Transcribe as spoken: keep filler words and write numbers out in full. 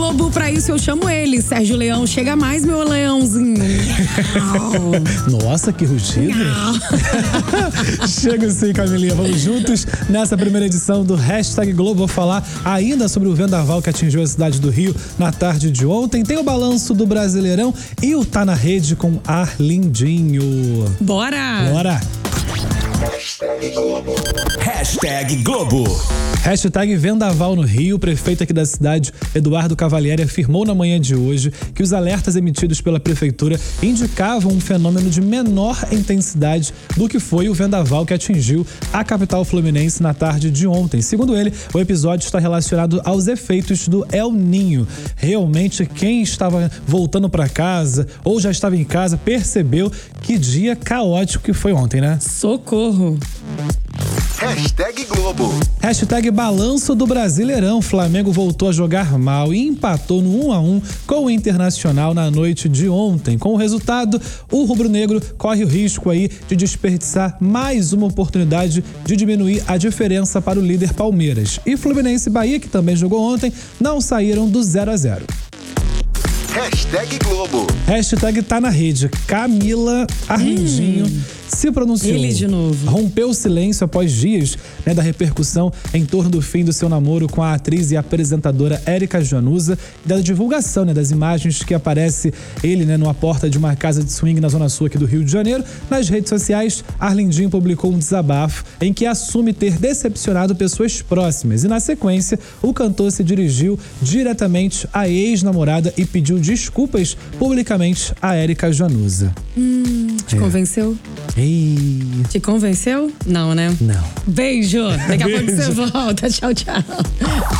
Globo, pra isso eu chamo ele, Sérgio Leão. Chega mais, meu leãozinho. Nossa, que rugido. Chega sim, Camilinha. Vamos juntos nessa primeira edição do Hashtag Globo. Vou falar ainda sobre o vendaval que atingiu a cidade do Rio na tarde de ontem. Tem o balanço do Brasileirão e o Tá na Rede com Arlindinho. Bora! Bora! Hashtag Globo. Hashtag Globo. Hashtag Vendaval no Rio. O prefeito aqui da cidade, Eduardo Cavalieri, afirmou na manhã de hoje que os alertas emitidos pela prefeitura indicavam um fenômeno de menor intensidade do que foi o vendaval que atingiu a capital fluminense na tarde de ontem. Segundo ele, o episódio está relacionado aos efeitos do El Ninho. Realmente, quem estava voltando para casa ou já estava em casa percebeu que dia caótico que foi ontem, né? Socorro! Hashtag Globo. Hashtag Balanço do Brasileirão. Flamengo voltou a jogar mal e empatou no um a um com o Internacional na noite de ontem. Com o resultado, o rubro-negro corre o risco aí de desperdiçar mais uma oportunidade de diminuir a diferença para o líder Palmeiras. E Fluminense e Bahia, que também jogou ontem, não saíram do zero a zero. Hashtag Globo. Hashtag Tá na Rede. Camila Arlindinho hum, se pronunciou. Ele de novo. Rompeu o silêncio após dias, né, da repercussão em torno do fim do seu namoro com a atriz e apresentadora Érica Januza e da divulgação, né, das imagens que aparece ele, né, numa porta de uma casa de swing na zona sul aqui do Rio de Janeiro. Nas redes sociais, Arlindinho publicou um desabafo em que assume ter decepcionado pessoas próximas e, na sequência, o cantor se dirigiu diretamente à ex-namorada e pediu desculpas publicamente a Érica Januza. Hum, te é. convenceu? Ei. Te convenceu? Não, né? Não. Beijo! Daqui a pouco você volta. Tchau, tchau.